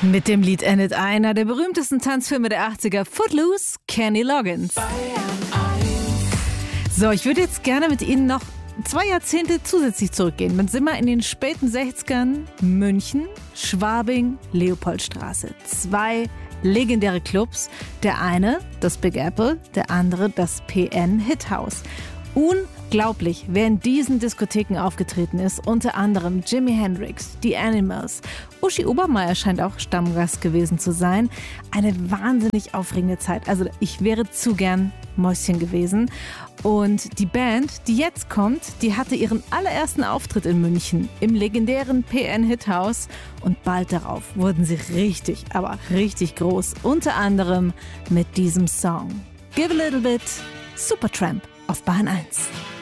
Mit dem Lied endet einer der berühmtesten Tanzfilme der 80er, Footloose, Kenny Loggins. So, ich würde jetzt gerne mit Ihnen noch 2 Jahrzehnte zusätzlich zurückgehen. Dann sind wir in den späten 60ern, München, Schwabing, Leopoldstraße. 2 legendäre Clubs. Der eine, das Big Apple, der andere, das PN Hithouse. Unglaublich, wer in diesen Diskotheken aufgetreten ist. Unter anderem Jimi Hendrix, die Animals. Uschi Obermeier scheint auch Stammgast gewesen zu sein. Eine wahnsinnig aufregende Zeit. Also ich wäre zu gern Mäuschen gewesen. Und die Band, die jetzt kommt, die hatte ihren allerersten Auftritt in München im legendären PN Hithouse. Und bald darauf wurden sie richtig, aber richtig groß. Unter anderem mit diesem Song. Give a Little Bit, Supertramp auf Bahn 1.